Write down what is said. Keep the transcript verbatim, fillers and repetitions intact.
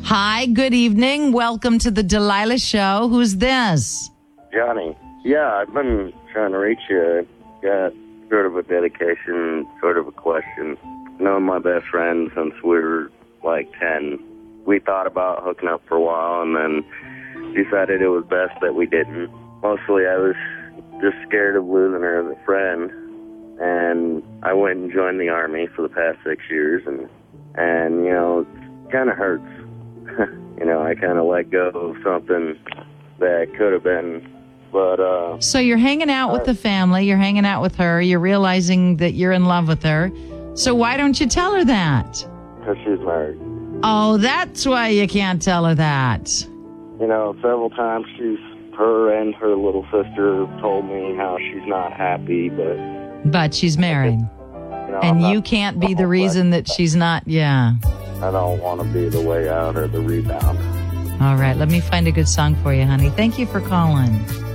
Hi, good evening. Welcome to the Delilah Show. Who's this? Johnny. Yeah, I've been trying to reach you. Got sort of a dedication, sort of a question. Known my best friend since we were like ten. We thought about hooking up for a while and then decided it was best that we didn't. Mostly I was just scared of losing her as a friend. And I went and joined the Army for the past six years. And, and you know, it kind of hurts. You know, I kind of let go of something that could have been, but... Uh, so you're hanging out with the family, you're hanging out with her, you're realizing that you're in love with her. So why don't you tell her that? Because she's married. Oh, that's why you can't tell her that. You know, several times she's, her and her little sister told me how she's not happy, but... But she's married. You know, and not, you can't be the reason that she's not, yeah. I don't want to be the way out or the rebound. All right, let me find a good song for you, honey. Thank you for calling.